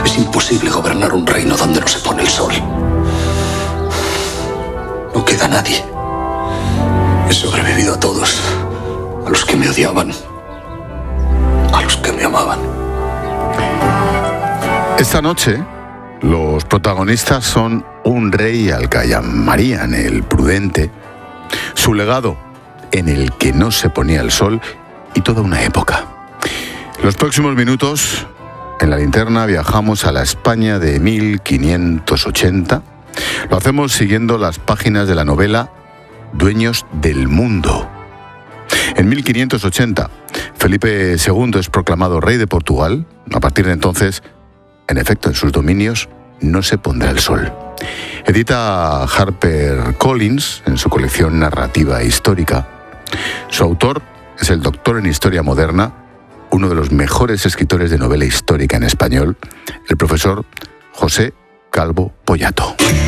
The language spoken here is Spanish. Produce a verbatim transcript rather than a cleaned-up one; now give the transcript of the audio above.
Es imposible gobernar un reino donde no se pone el sol. No queda nadie. He sobrevivido a todos. A los que me odiaban. A los que me amaban. Esta noche, los protagonistas son un rey al que llamarían el prudente, su legado en el que no se ponía el sol y toda una época. Los próximos minutos, en la linterna, viajamos a la España de mil quinientos ochenta. Lo hacemos siguiendo las páginas de la novela Dueños del Mundo. En mil quinientos ochenta, Felipe segundo es proclamado rey de Portugal. A partir de entonces, en efecto, en sus dominios no se pondrá el sol. Edita HarperCollins en su colección narrativa e histórica. Su autor es el doctor en Historia Moderna, uno de los mejores escritores de novela histórica en español, el profesor José Calvo Pollato.